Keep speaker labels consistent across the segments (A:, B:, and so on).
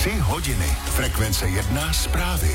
A: 3 hodiny. Frekvence 1 zprávy.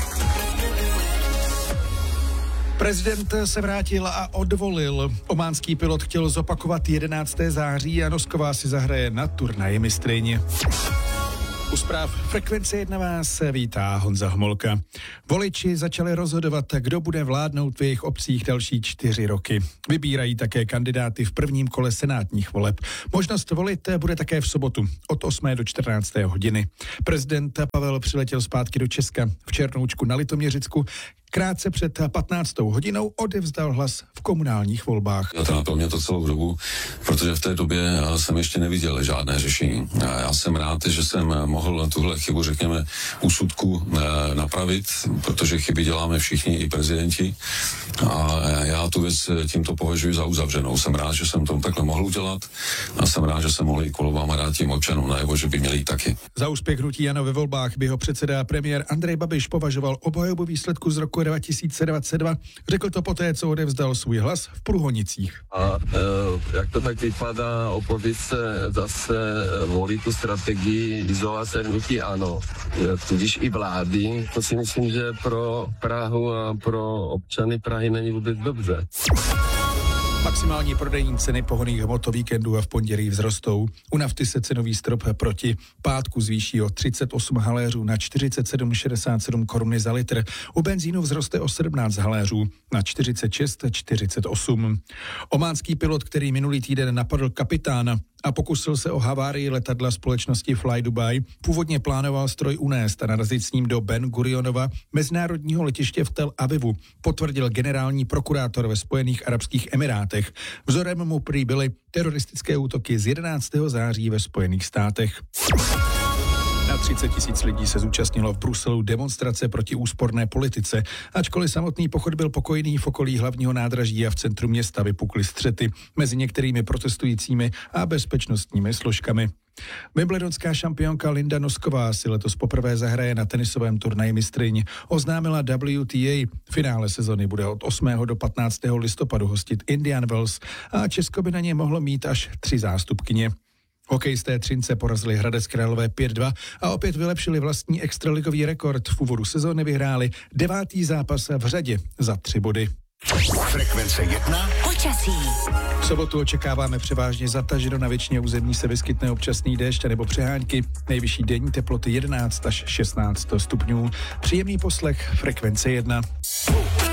B: Prezident se vrátil a odvolil. Ománský pilot chtěl zopakovat 11. září a Nosková si zahraje na turnaji mistryň. U zpráv Frekvence 1 vás vítá Honza Homolka. Voliči začali rozhodovat, kdo bude vládnout v jejich obcích další 4 roky. Vybírají také kandidáty v prvním kole senátních voleb. Možnost volit bude také v sobotu od 8. do 14. hodiny. Prezident Pavel přiletěl zpátky do Česka v Černoučku na Litoměřicku. Krátce před 15. hodinou odevzdal hlas v komunálních volbách.
C: Trápil mě to celou dobu, protože v té době jsem ještě neviděl žádné řešení. Já jsem rád, že jsem mohl tuhle chybu, řekněme, úsudku napravit, protože chyby děláme všichni, i prezidenti. A já tu věc tímto považuji za uzavřenou. Jsem rád, že jsem to takhle mohl udělat a jsem rád, že jsem mohl i kolobám a dát tím občanům najevo, že by měli jít taky.
B: Za úspěch hnutí ANO ve volbách by ho předseda premiér Andrej Babiš považoval obhajobu výsledku z roku 2022. Řekl to poté, co odevzdal svůj hlas v Průhonicích.
D: A jak to tak vypadá, opozice zase volí tu strategii izolace hnutí ANO. Tudíž i vlády, to si myslím, že pro Prahu a pro občany Prahy není vůbec dobře.
B: Maximální prodejní ceny pohonných hmot o víkendu a v pondělí vzrostou. U nafty se cenový strop proti pátku zvýší o 38 haléřů na 47,67 koruny za litr. U benzínu vzroste o 17 haléřů na 46,48. Ománský pilot, který minulý týden napadl kapitána a pokusil se o havárii letadla společnosti Fly Dubai, původně plánoval stroj unést a narazit s ním do Ben Gurionova mezinárodního letiště v Tel Avivu, potvrdil generální prokurátor ve Spojených arabských emirátech. Vzorem mu prý byly teroristické útoky z 11. září ve Spojených státech. Na 30 000 lidí se zúčastnilo v Bruselu demonstrace proti úsporné politice. Ačkoliv samotný pochod byl pokojný, v okolí hlavního nádraží a v centru města vypukly střety mezi některými protestujícími a bezpečnostními složkami. Wimbledonská šampionka Linda Nosková si letos poprvé zahraje na tenisovém turnaji mistryň. Oznámila WTA. Finále sezony bude od 8. do 15. listopadu hostit Indian Wells a Česko by na ně mohlo mít až 3 zástupkyně. Hokejisté Třince porazili Hradec Králové 5-2 a opět vylepšili vlastní extraligový rekord. V úvodu sezóny vyhráli 9. zápas v řadě za 3 body.
A: Frekvence 1
E: počasí.
B: V sobotu očekáváme převážně zataženo, na většině území se vyskytne občasný déšť nebo přehánky. Nejvyšší denní teploty 11 až 16 stupňů. Příjemný poslech Frekvence 1.